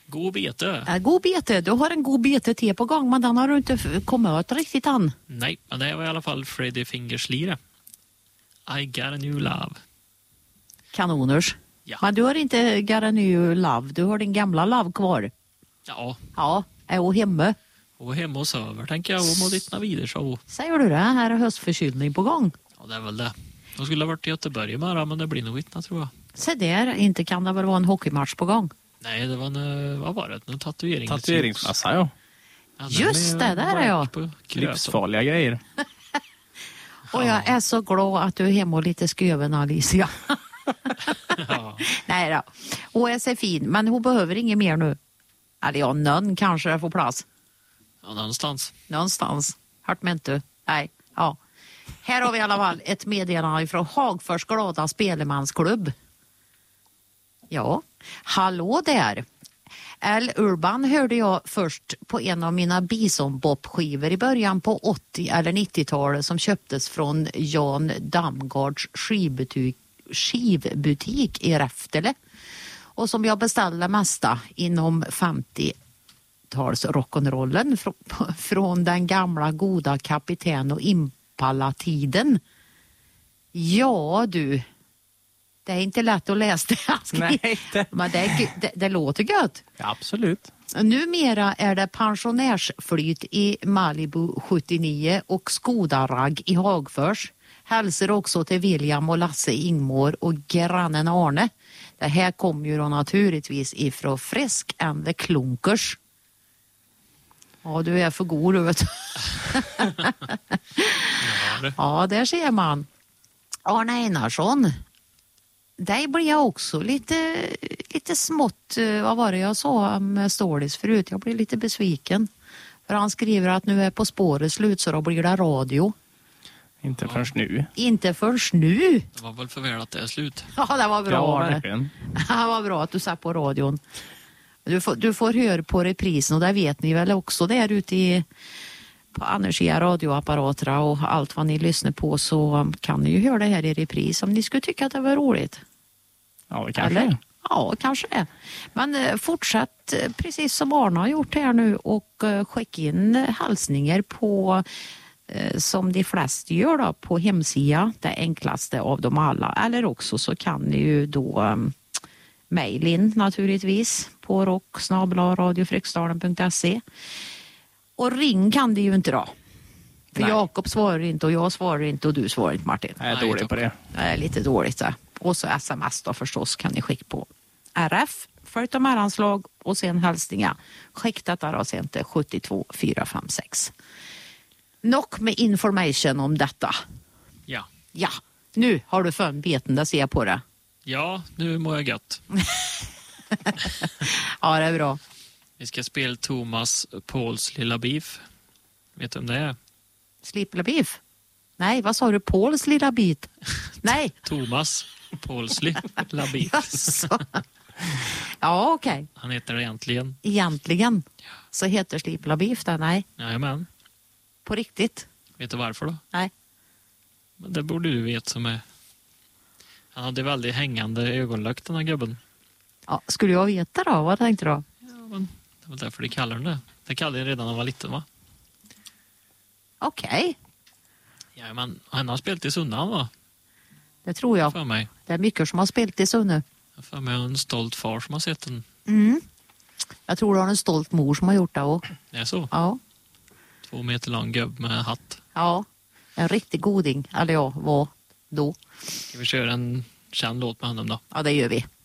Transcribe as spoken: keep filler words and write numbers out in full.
God bete. Ja, god bete. Du har en god bete-te på gång, men den har du inte kommit åt riktigt än. Nej, men det var i alla fall Freddy Fingers lire. I got a new love. Kanoners. Ja. Men du har inte got a new love. Du har din gamla love kvar. Ja, Ja, är hon hemma? och hemma och söver tänker jag och må dittna vidare så. Säger du det? Här är höstförkylning på gång. Ja, det är väl det. De skulle ha varit i Göteborg med det, men det blir nog vittna tror jag. Så där, inte kan det väl vara en hockeymatch på gång? Nej, det var en, vad var det? En tatuering. Tatueringsmassa, ja. Ja, Just det, där är jag. Livsfarliga grejer. Och jag är så glad att du är hemma och lite sköven, Alicia. Ja. Nej då. Hon är så fin, men hon behöver inget mer nu. Eller ja, någon kanske får plats. Ja, någonstans. Någonstans. Hört men inte. Nej, ja. Här har vi i alla fall ett meddelande från Hagfors glada spelemansklubb. Ja, hallå där. L. Urban hörde jag först på en av mina Bison-bop-skivor i början på åttio- eller nittiotalet som köptes från Jan Damgards skivbutik, skivbutik i Räftele och som jag beställde mesta inom femtio-tals rock'n'rollen fr- från den gamla goda kapiten och Impala-tiden. Ja du, det är inte lätt att läsa det. Nej, det... Men det, det, det låter gött. Ja, absolut. Numera är det pensionärsflyt i Malibu sjuttionio och Skodaragg i Hagfors. Hälsar också till William och Lasse Ingmår och grannen Arne. Det här kommer ju då naturligtvis ifrån Frisk and the Klunkers. Ja, du är för god, du vet. Ja, det. Ja, där ser man. Arne Einarsson. Där blir jag också lite, lite smått, vad var det jag sa med Stålis förut? Jag blir lite besviken. För han skriver att nu är På spåret slut så då blir det radio. Inte ja. först nu. Inte först nu. Det var väl för väl att det är slut. Ja, det var bra. Ja, verkligen. Det var bra att du satt på radion. Du får, du får höra på reprisen och det vet ni väl också där ute i på Energia radioapparater och allt vad ni lyssnar på så kan ni ju höra det här i repris om ni skulle tycka att det var roligt. Ja, det kanske. Eller? Ja, kanske det. Men eh, fortsätt eh, precis som Arne har gjort här nu och eh, skicka in eh, hälsningar på eh, som de flesta gör då, på hemsida, det enklaste av dem alla. Eller också så kan ni ju då eh, mejla in naturligtvis på rock snabel-a radiofryksdalen punkt se. Och ring kan det ju inte då. För Nej. Jakob svarar inte och jag svarar inte och du svarar inte, Martin. Jag är dålig på det. Det är lite dåligt där. Och så sms då förstås kan ni skicka på R F, följt av mellanslag och sen hälsningar. Skick detta då sen till sjuttiotvå fyra fem sex. Nog med information om detta. Ja. Ja, nu har du fön beten, där ser jag på det. Ja, nu mår jag gött. Ja, det är bra. Vi ska spela Thomas Pauls lilla beef. Vet du om det är? Slipla beef? Nej, vad sa du? Pauls lilla bit? Nej. Thomas Pauls lilla beef. Jaså. Ja, okej. Okay. Han heter egentligen. Egentligen så heter Slipla beef där, nej. Jajamän. På riktigt? Vet du varför då? Nej. Men det borde du veta som är... Han hade väldigt hängande ögonlock den här gubben. Ja, skulle jag veta då? Vad tänkte du då? Ja, men det var därför de kallar den det. Det kallade jag redan när han var liten, va? Okej. Okay. Ja, men han har spelat i Sunnan, va? Det tror jag. För mig. Det är mycket som har spelat i Sunne. För mig är en stolt far som har sett den. Mm. Jag tror du har en stolt mor som har gjort det också. Det är så? Ja. Två meter lång gubb med hatt. Ja, en riktig goding. Eller ja, vad då? Ska vi köra en känd låt med honom då? Ja, det gör vi.